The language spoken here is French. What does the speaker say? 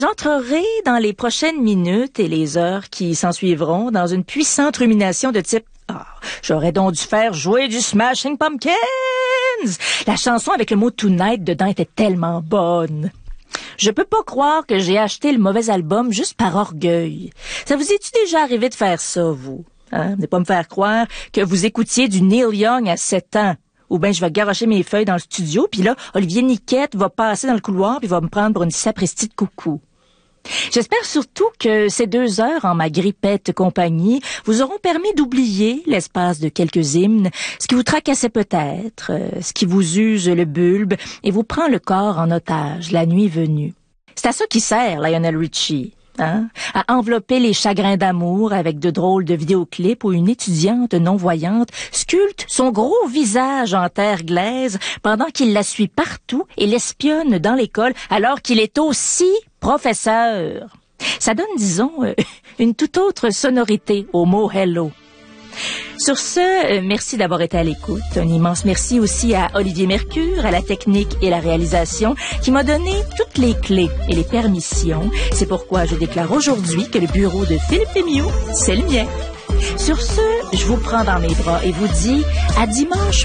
J'entrerai dans les prochaines minutes et les heures qui s'ensuivront dans une puissante rumination de type « Ah, j'aurais donc dû faire jouer du Smashing Pumpkins! La chanson avec le mot « Tonight » dedans était tellement bonne. » Je peux pas croire que j'ai acheté le mauvais album juste par orgueil. Ça vous est-tu déjà arrivé de faire ça, vous? Hein? Ne pas me faire croire que vous écoutiez du Neil Young à 7 ans. Ou bien je vais garocher mes feuilles dans le studio, puis là, Olivier Niquette va passer dans le couloir puis va me prendre pour une sapristi de coucou. J'espère surtout que ces 2 heures en ma grippette compagnie vous auront permis d'oublier l'espace de quelques hymnes, ce qui vous tracassait peut-être, ce qui vous use le bulbe et vous prend le corps en otage la nuit venue. C'est à ça qui sert Lionel Richie. Hein? À envelopper les chagrins d'amour avec de drôles de vidéoclips où une étudiante non-voyante sculpte son gros visage en terre glaise pendant qu'il la suit partout et l'espionne dans l'école alors qu'il est aussi professeur. Ça donne, disons, une toute autre sonorité au mot « hello ». Sur ce, merci d'avoir été à l'écoute. Un immense merci aussi à Olivier Mercure, à la technique et la réalisation, qui m'a donné toutes les clés et les permissions. C'est pourquoi je déclare aujourd'hui que le bureau de Philippe Lemieux, c'est le mien. Sur ce, je vous prends dans mes bras et vous dis à dimanche